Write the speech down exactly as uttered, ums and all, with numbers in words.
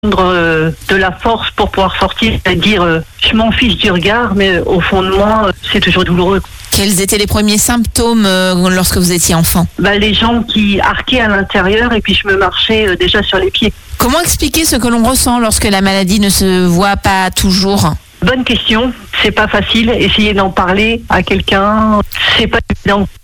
euh, de la force pour pouvoir sortir, c'est-à-dire euh, je m'en fiche du regard, mais au fond de moi, euh, c'est toujours douloureux. Quels étaient les premiers symptômes euh, lorsque vous étiez enfant? Bah, les jambes qui arquaient à l'intérieur et puis je me marchais euh, déjà sur les pieds. Comment expliquer ce que l'on ressent lorsque la maladie ne se voit pas toujours? Bonne question, c'est pas facile. Essayer d'en parler à quelqu'un, c'est pas évident.